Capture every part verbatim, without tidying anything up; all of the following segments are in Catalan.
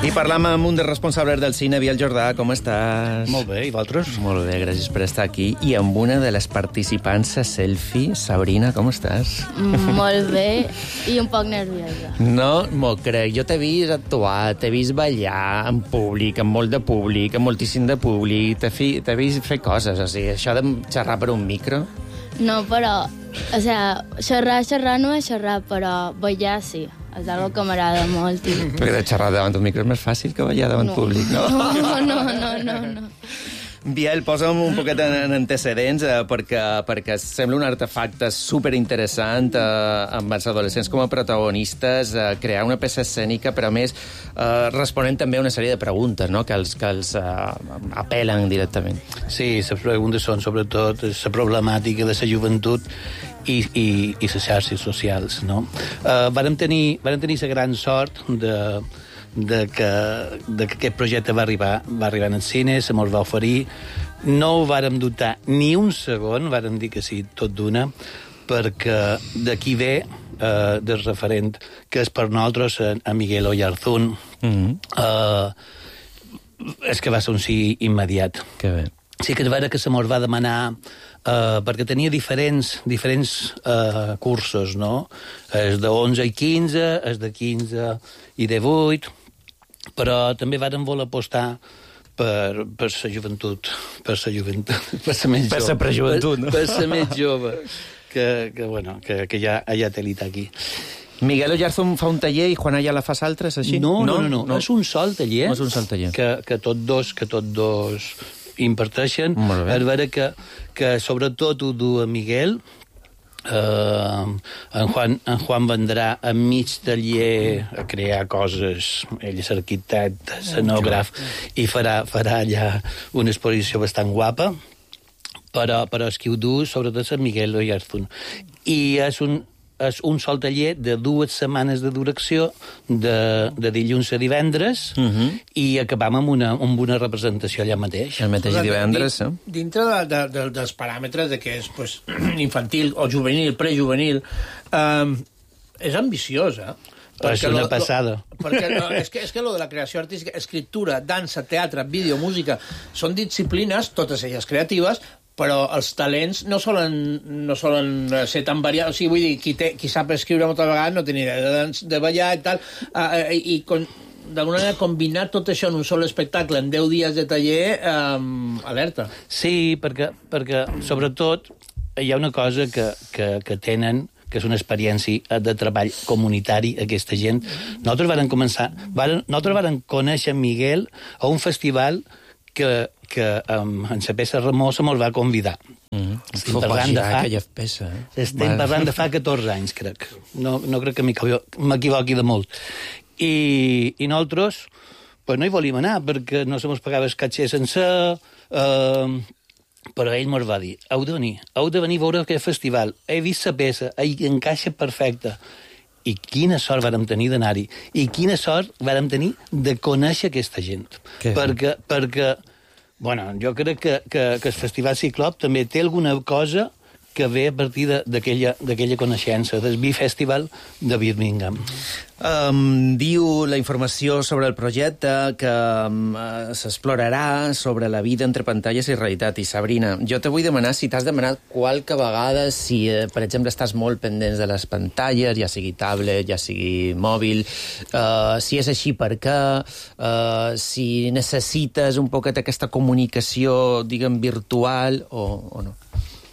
I parlam amb un dels responsables del cine, Biel Jordà. Com estàs? Molt bé, i vosaltres? Molt bé, gràcies per estar aquí. I amb una de les participants a Selfie, Sabrina, com estàs? Molt bé, i un poc nerviosa. No m'ho crec. Jo t'he vist actuar, t'he vist ballar en públic, amb molt de públic, amb moltíssim de públic. T'he fi... vist fer coses, o sigui, això de xerrar per un micro... No, però, o sea, xerrar, xerrar no és xerrar, però ballar sí. És algo que m'agrada molt. I... Perquè xerrar davant un micro és més fàcil que ballar davant no. públic, no? No, no, no, no, no. Biel, posa'm un poquet en antecedents eh, perquè, perquè sembla un artefacte superinteressant eh, amb els adolescents com a protagonistes, eh, crear una peça escènica, però a més eh, responent també a una sèrie de preguntes, no?, que els, que els eh, apel·len directament. Sí, les preguntes són sobretot la problemàtica de la joventut i, i, i les xarxes socials, no? Uh, vàrem tenir, vàrem tenir la gran sort de... De que, de que aquest projecte va arribar, va arribar al cine, se mos va oferir. No ho vàrem dubtar ni un segon, vàrem dir que sí, tot d'una, perquè d'aquí ve eh, del referent que és per nosaltres a, a Miguel Oyarzún. Mm-hmm. eh, és que va ser un sí immediat. Que bé. Sí que és vera que se mos va demanar uh, perquè tenia diferents, diferents uh, cursos, no? És de onze i quinze, és de quinze i de vuit, però també vàrem voler apostar per, per la joventut, per la joventut, per la més per jove. Per la prejoventut, no? Per, per la més jove, que, que, bueno, que, que ja, ja té l'ita aquí. Miguel Oyarzún fa un taller i Juan Ayala fa altres, així? No, no, no, no, no. És un sol taller. No és un sol taller. Que, que tots dos, que tots dos imparteixen. És vera que, que sobretot ho du a Miguel. Uh, en, Juan, en Juan vendrà a mig taller a crear coses. Ell és arquitecte, escenògraf, i farà, farà allà una exposició bastant guapa. Però, però és qui ho du, sobretot, és Miguel Oyarzún. I és un... és un sol taller de dues setmanes de duració, de, de dilluns a divendres, uh-huh. i acabam amb una, amb una representació allà mateix. El mateix divendres, eh? Dintre de, de, de, dels paràmetres de que és pues, infantil o juvenil, prejuvenil, eh, és ambiciós, eh? És una lo, passada. Lo, perquè no, és, que, és que lo de la creació artística, escriptura, dansa, teatre, vídeo, música, són disciplines, totes elles creatives, però els talents no solen, no solen ser tan variats. O sigui, vull dir, qui, té, qui sap escriure moltes vegades no té ni idea de, de ballar i tal, uh, i con, d'alguna manera combinar tot això en un sol espectacle en deu dies de taller, um, alerta. Sí, perquè, perquè sobretot hi ha una cosa que, que, que tenen, que és una experiència de treball comunitari, aquesta gent. Nosaltres vàrem començar, vàrem, nosaltres vàrem conèixer Miguel a un festival que, que um, en la peça Ramó se mos va convidar. Mm-hmm. Estem parlant de fa... aquella peça, eh? Estem parlant de fa catorze anys, crec. No, no crec que m'equivoqui de molt. I, i nosaltres pues, no hi volíem anar, perquè no se mos pagava el catxer sencer, eh, però ell mos va dir, heu de venir, heu de venir a veure aquest festival. He vist la peça, hi encaixa perfecta. I quina sort vàrem tenir d'anar-hi. I quina sort vàrem tenir de conèixer aquesta gent. Que... Perquè, perquè, bueno, jo crec que, que, que el Festival Ciclop també té alguna cosa que ve a partir d'aquella coneixença, del B-Festival de Birmingham. Um, diu la informació sobre el projecte que um, s'explorarà sobre la vida entre pantalles i realitat. I, Sabrina, jo te vull demanar si t'has demanat qualque vegada si, eh, per exemple, estàs molt pendents de les pantalles, ja sigui tablet, ja sigui mòbil, uh, si és així, per què, uh, si necessites un poquet aquesta comunicació, diguem, virtual o, o no?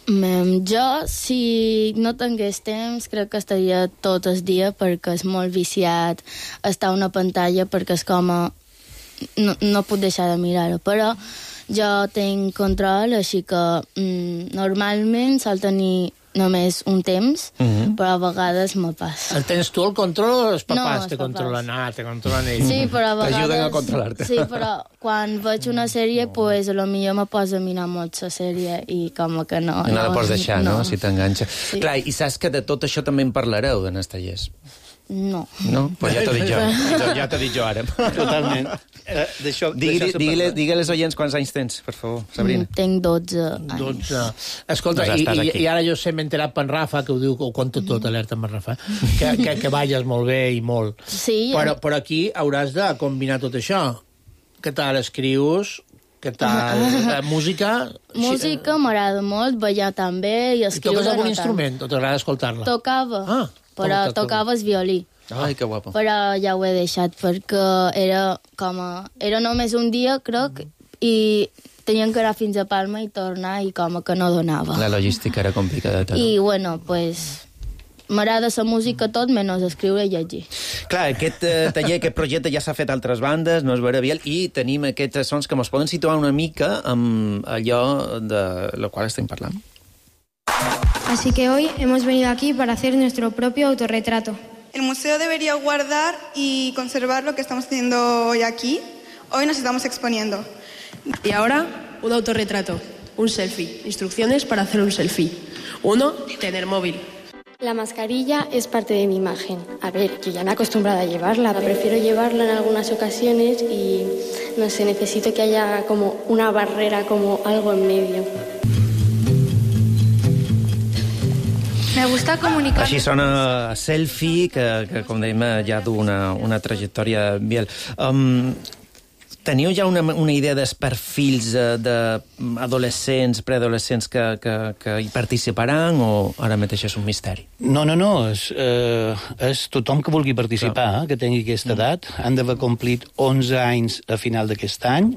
Jo, si no tingués temps, crec que estaria tot el dia perquè és molt viciat estar a una pantalla perquè és com a... no, no puc deixar de mirar-ho, però jo tinc control, així que mm, normalment sol tenir només un temps, uh-huh. però a vegades me passa. El tens tu el control o els papàs no, te els controlen? Ah, te controlen ells. Sí, però a vegades... T'ajuden a controlar-te. Sí, però quan veig una sèrie, pues, a lo millor me poso a mirar molt la sèrie i com que no... No, no la pots deixar, no?, no? Si t'enganxa. Sí. Clar, i saps que de tot això també en parlareu, en els tallers. No. No? Pues ja t'ho dic jo. Ja t'ho dic jo ara. Totalment. Eh, d'això- Digui, d'això se digui, parla. digui als oients quants anys tens, per favor, Sabrina. Mm, Tinc dotze anys. dotze. Escolta, Doncs i, estàs i, aquí. i ara jo sé, m'he enterat per en Rafa, que ho diu, que ho conta tot, alerta amb en Rafa, que, que, que balles molt bé i molt. Sí. Però, però aquí hauràs de combinar tot això. Què tal escrius? Què tal eh, música? Música m'agrada molt, ballar també, i I escriure toques algun no tant. instrument o t'agrada escoltar-la? Tocava, Ah, però com toques? tocava el violí. Ai, que guapo. Però ja ho he deixat perquè era com a... Era només un dia, crec, i tenien que anar fins a Palma i tornar i com que no donava. La logística era complicada. I, bueno, pues, m'agrada la música tot, menys escriure i llegir. Clar, aquest eh, taller, aquest projecte ja s'ha fet a altres bandes, no és vera, Biel, i tenim aquests sons que ens poden situar una mica amb allò de lo qual estem parlant. Así que hoy hemos venido aquí para hacer nuestro propio autorretrato. El museo debería guardar y conservar lo que estamos haciendo hoy aquí. Hoy nos estamos exponiendo. Y ahora, un autorretrato, un selfie, instrucciones para hacer un selfie. Uno, tener móvil. La mascarilla es parte de mi imagen. A ver, yo ya me he acostumbrado a llevarla, pero prefiero llevarla en algunas ocasiones y, no sé, necesito que haya como una barrera, como algo en medio. Me gusta comunicar. Així sona Selfie, que, que com dèiem, ja du una, una trajectòria, Biel. Um, teniu ja una, una idea dels perfils d'adolescents, preadolescents que, que, que hi participaran, o ara mateix és un misteri? No, no, no, és, eh, és tothom que vulgui participar, eh, que tingui aquesta edat. Han d'haver complit onze anys a final d'aquest any,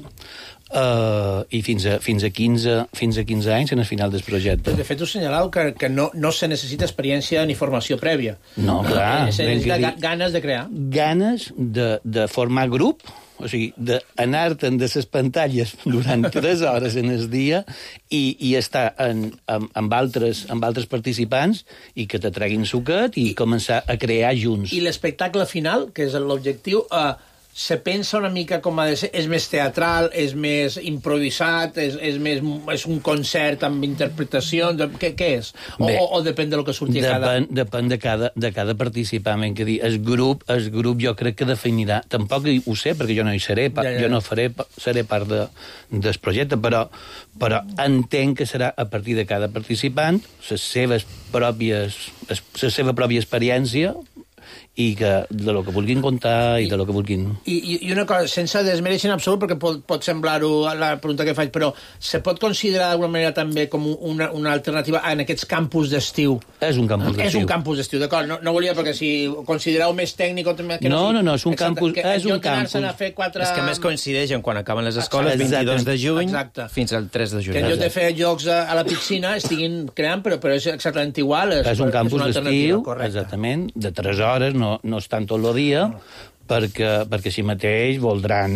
Uh, i fins a, fins, a quinze, fins a quinze anys en el final del projecte. De fet, us assenyaleu que, que no, no se necessita experiència ni formació prèvia. No, clar. Eh, se ben necessita que ga- dir- ganes de crear. Ganes de, de formar grup, o sigui, d'anar-te'n de les pantalles durant tres hores en el dia i, i estar en, amb, amb, altres, amb altres participants i que te treguin suquet i començar a crear junts. I l'espectacle final, que és l'objectiu, eh, se pensa una mica com ha de ser, és més teatral, és més improvisat, és, és, més, és un concert amb interpretacions, què, què és? O, Bé, o, o depèn de lo que surti a cada... Depèn, depèn de cada, de cada participant. Ben que dir, el grup, el grup jo crec que definirà, tampoc ho sé perquè jo no hi seré, pa, Ja, ja. jo no faré, seré part de, del projecte, però, però entenc que serà a partir de cada participant les seves pròpies, la seva pròpia experiència i que, de lo que vulguin contar i de lo que vulguin... I, i, I una cosa, sense desmereixer en absolut, perquè pot, pot semblar-ho la pregunta que faig, però se pot considerar d'alguna manera també com una, una alternativa en aquests campus d'estiu? És un campus d'estiu. És un campus d'estiu, d'acord. No, no volia, perquè si ho considereu més tècnic... O que No, sigui- no, no, és un Exacte, campus- que és un en lloc d'anar-se'n campus. a fer quatre... És que més coincideixen quan acaben les escoles, Exacte. vint-i-dos de juny, Exacte. fins al tres de Que juny. en lloc de fer jocs a, a la piscina estiguin creant, però, però és exactament igual. És, És un campus una alternativa, d'estiu, correcte. exactament, de tres hores, no, no estan tot el dia, perquè, perquè així mateix voldran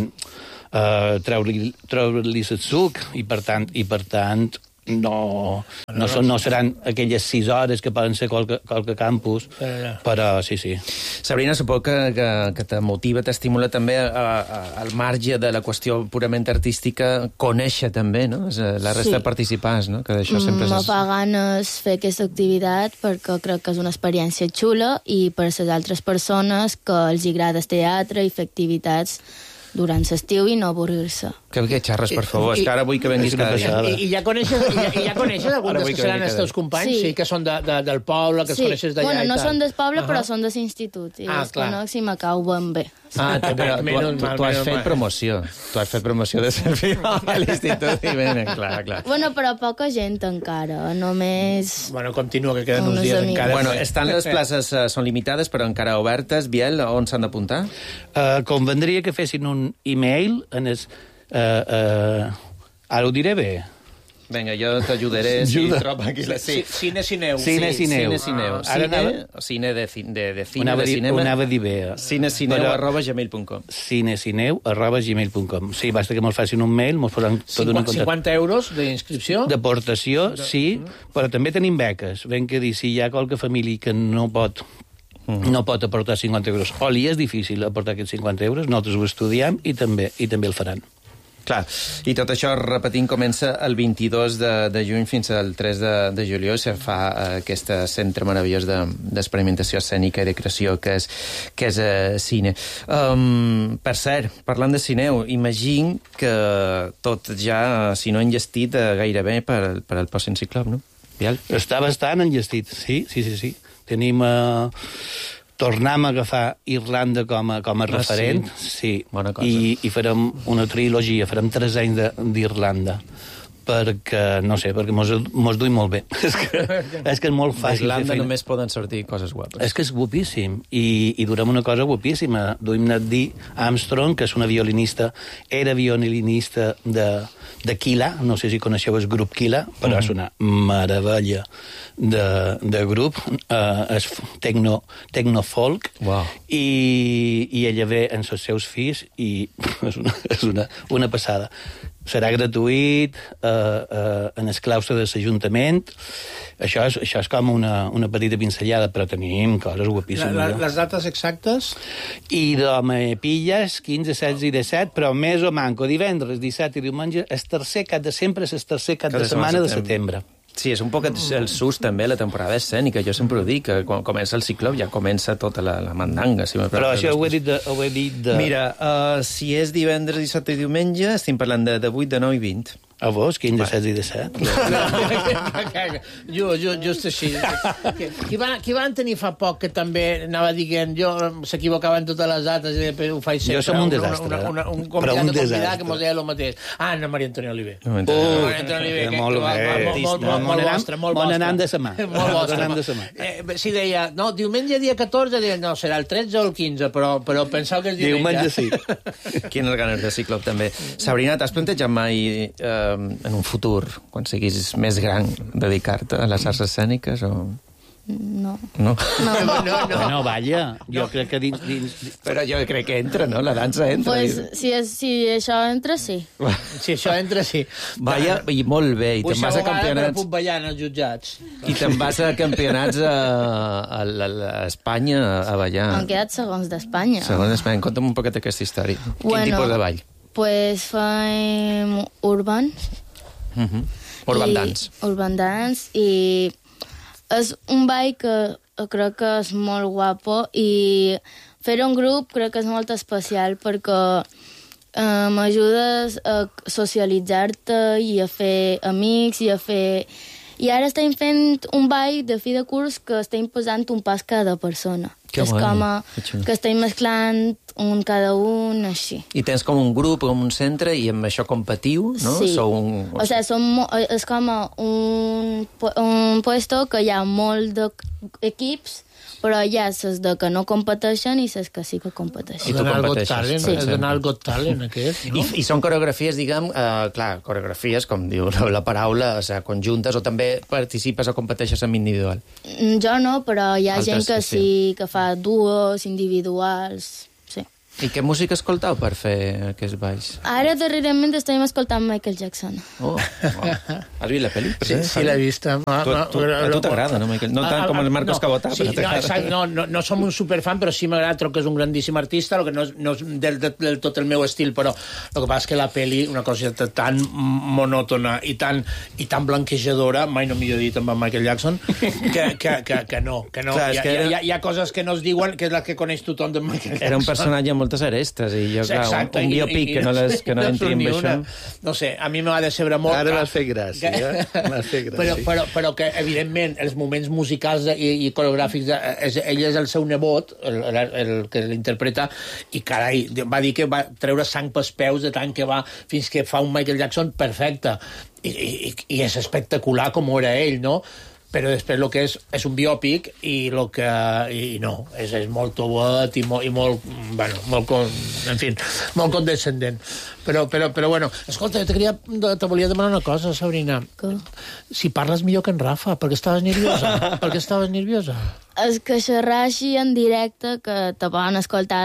eh, treure-li treure-li el suc, i per tant, i per tant no, no, són, no seran aquelles sis hores que poden ser qualque, qualque campus, però sí, sí. Sabrina, suposo que, que, que te motiva, t'estimula també a, a, al marge de la qüestió purament artística, conèixer també, no? És, eh, la resta Sí. de participants, no? Que d'això sempre Me és... fa ganes fer aquesta activitat perquè crec que és una experiència xula i per les altres persones que els agrada el teatre i fer activitats durant l'estiu i no avorrir-se. Que, que xarres, per favor, és que ara vull que venguis És una cada dia. passada. I, i ja coneixes, i ja, i ja coneixes alguns Ara dels vull que que seran vingui els cada teus companys? Sí. Sí, que són de, de, del poble, que els coneixes d'allà bueno, i no tal. són del poble, Ahà. però són de l'institut. I Ah, els clar. conec si me cau ben bé. Ah, Ah, però tu, menys tu, mal, tu has menys fet mal. promoció. Tu has fet promoció de servir a l'institut i ben, clar, clar. Bueno, però poca gent encara, només... Bueno, continua, que queden uns Unes dies amics. encara. Bueno, estan les places, eh, són limitades, però encara obertes. Biel, on s'han d'apuntar? Uh, convendria que fessin un e-mail en el... Uh, uh, ara ho diré bé. Vinga, jo t'ajudaré si Ajuda. trobo aquí la... Sí, cine Cineu. Cine Cineu. Cine Cineu. Ah, ara Cine, anava- cine de, ci- de, de Ho cine, anava, a de dir, ho cinema. anava a dir bé. Cinecineu Però- arroba gmail punt com. cinecineu arroba gmail punt com. Sí, basta que me'l facin un mail, me'ls posaran tot una cinquanta, contacte. cinquanta euros d'inscripció? D'aportació, sí, però també tenim beques. Ben que dir, si hi ha qualque família que no pot no pot aportar cinquanta euros, o li és difícil aportar aquests cinquanta euros, nosaltres ho estudiem i també, i també el faran. Clar, i tot això, repetint, comença el vint-i-dos de, de juny fins al tres de, de juliol. Se fa uh, aquest centre meravellós de, d'experimentació escènica i de creació que és, que és uh, cine. Um, per cert, parlant de cineu, imagine que tot ja, si no enllestit, uh, gairebé per, per al post-enciclop, no? Biel? Està bastant enllestit, sí, sí, sí. sí. Tenim... Uh, tornem a agafar Irlanda com a, com a referent, ah, sí. sí. Bona cosa. I, i farem una trilogia, farem tres anys d'Irlanda, perquè, no sé, perquè mos, mos duim molt bé. és, que, és que és molt fàcil fer D'Irlanda feina. només poden sortir coses guapes. És que és guapíssim, i, i durem una cosa guapíssima. Duim Nadí Armstrong, que és una violinista, era violinista de, de Kila, no sé si coneixeu el grup Kila, però mm. és una meravella de, de grup, uh, és tecno, tecno-folk, wow. i, i ella ve amb els seus fills, i és una, és una, una passada. Serà gratuït eh, eh, en el claustre de l'Ajuntament. Això és, això és com una, una petita pinzellada, però tenim coses guapíssimes. La, la, les dates exactes? I de me pilles quinze, setze i disset, però més o manco divendres, dissabte i diumenge, el tercer cap de sempre és el tercer cap de setmana de setembre. Sí, és un poc el sus, també, la temporada escènica. Jo sempre ho dic, que quan comença el ciclop ja comença tota la, la mandanga. Si Però això ho he dit de... Ho he dit de... Mira, uh, si és divendres, dissabte i diumenge, estem parlant de, de vuit, de nou i vint. A vos, quinze, setze i disset? jo, jo, just així. Qui, va, qui van tenir fa poc que també anava dient, jo s'equivocaven totes les dates i ho faig sempre. Jo som un desastre. Una, una, una, un convidat de convidat que mos deia el mateix. Ah, no, Maria Antònia Oliver. Oh, Maria Antònia Oliver. Que, molt que va, bé. Va, molt, molt, molt, molt vostre, molt vostre. Bon anant de setmà. Molt vostre. Eh, si deia, no, diumenge dia catorze, deia, no, serà el tretze o el quinze, però, però pensava que és diumenge. Diumenge sí. Quines ganes de ciclop, també. Sabrina, t'has plantejat mai eh, en un futur, quan siguis més gran, dedicar-te a les arts escèniques o... No. No? No, no, no. no. Bueno, vaja, jo crec que dins... dins... Però jo crec que entra, no? La dansa entra. Pues, si, és, si això entra, sí. Si això entra, sí. Vaja, i molt bé, i te'n vas a campionats... Puc ballar en els jutjats. I te'n vas a campionats a, a, a, a Espanya a ballar. Han quedat segons d'Espanya. Segons d'Espanya. Conta'm un poquet aquesta història. Quin Bueno, tipus de ball? Pues fem urban. Uh -huh. Urban i, dance. Urban dance, i és un ball que crec que és molt guapo, i fer un grup crec que és molt especial perquè eh, m'ajudes a socialitzar-te i a fer amics i a fer... I ara estem fent un ball de fi de curs que estem posant un pas cada persona. Que és guai, com a, que xulo. que estem mesclant un cada un, així. I tens com un grup, com un centre, i amb això competiu, no? Sí. Sou un... O sigui, som, mo- és com a un, pu- un puesto que hi ha molt d'equips, però hi ha ses de que no competeixen i ses que sí que I competeixen. tu D'anar al Got competeixes, Talent, per és exemple. d'anar al Got Talent, aquest, no? I, I són coreografies, diguem, eh, clar, coreografies, com diu la, la paraula, o sigui, conjuntes, o també participes o competeixes en individual? Mm, Jo no, però hi ha Altres gent que que sí. sí, que fa duos, individuals... Sí. I què música escoltau per fer aquests balls? Ara, darrerament, estem escoltant Michael Jackson. Oh, wow. Has vist la pel·li? Sí, sí, l'he vista. Tu, tu, a tu t'agrada, no, Michael? No tant com el Marcos no, Cabotà, sí, però no, t'agrada. exacte, no, no, no som un superfan, però sí m'agrada, trobo que és un grandíssim artista, el que no és, no és del, del, del tot el meu estil, però el que passa és que la pel·li, una cosa tan monòtona i tan, i tan blanquejadora, mai no millor dit amb en Michael Jackson, que, que, que, que no. Que no. Clar, és hi, ha, que era- hi, ha, hi ha coses que no es diuen, que és la que coneix tothom de Michael Jackson. Era un personatge amb moltes arestes, i jo, clar, Exacte, un, un i- biopic i- que no, les, que no no entri surt amb ni això. una. No sé, a mi m'ha de saber molt... Ara que- m'has fet gràcia, eh? M'has fet gràcia. Però, però, però que, evidentment, els moments musicals de, i, i coreogràfics, de, és, ell és el seu nebot, el, el, el que l'interpreta, i, carai, va dir que va treure sang pels peus de tant que va fins que fa un Michael Jackson perfecte. I, i, i és espectacular com ho era ell, no? Però després el que és, és un biòpic i el que... I no, és, és molt tovet i molt, i molt, bueno, molt, con, en fi, molt condescendent. Però, però, però bueno, escolta, te, queria, te volia demanar una cosa, Sabrina. Que? Si parles millor que en Rafa, perquè estaves nerviosa. perquè estaves nerviosa. És que xerrar així en directe, que te poden escoltar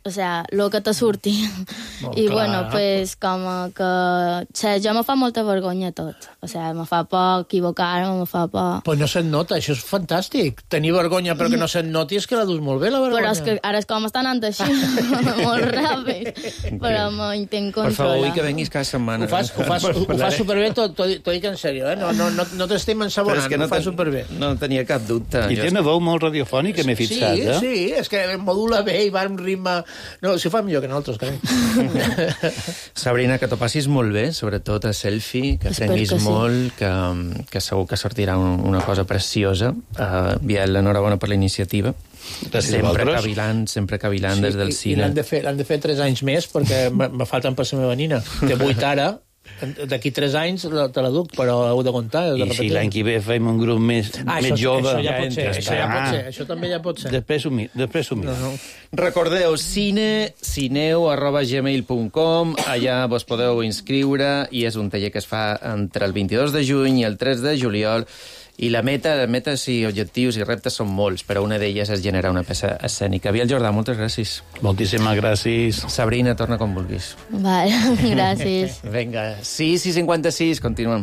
o sea, lo que te surti. Molt I, clar. bueno, pues, com que... O sea, jo me fa molta vergonya tot. O sea, me fa por equivocar-me, me fa por... Pues no se't nota, això és fantàstic. Tenir vergonya però que no se't noti és que la dus molt bé, la vergonya. Però és que ara és com està anant així, molt ràpid, però m'intent Per favor, controlar. vull que venguis cada setmana. Ho fas, ho fas, ho, ho fas superbé, t'ho dic en sèrio, eh? No, no, no, no t'estem ensabonant, És que no, ho fas ten- superbé. no tenia cap dubte. I Jo té una veu molt radiofònica, m'he fixat, sí, eh? Sí, és que modula bé i va amb ritme... No, si ho fa millor que nosaltres, carai. Sabrina, que t'ho passis molt bé, sobretot a Selfie, que Espero aprenguis que sí. molt, que, que segur que sortirà un, una cosa preciosa. Uh, Biel, enhorabona per la iniciativa. Gràcies a sempre vosaltres. cavilant, sempre cavilant des del i, I cine. l'han de, fer, l'han de fer tres anys més perquè me, me falten per la meva nina. Té vuit ara, d'aquí tres anys la- te la duc, però heu de comptar. Heu de I si repetir. l'any que ve fem un grup més, Ah, més això, jove... això ja pot ser, entra. això ja pot Ah, ser, això també ja pot ser. Després ho, mi- després ho miro. No, no. Recordeu, cine, cineu, arroba gmail punt com, allà vos podeu inscriure, i és un taller que es fa entre el vint-i-dos de juny i el tres de juliol, i la meta, la metes i objectius i reptes són molts, però una d'elles és generar una peça escènica. Biel Jordà, moltes gràcies. Moltíssimes gràcies. Sabrina, torna com vulguis. Vale, gràcies. Vinga, sis i cinquanta-sis, continuem.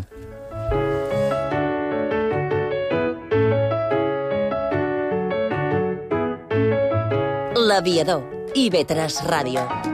L'Aviador, I V tres Ràdio.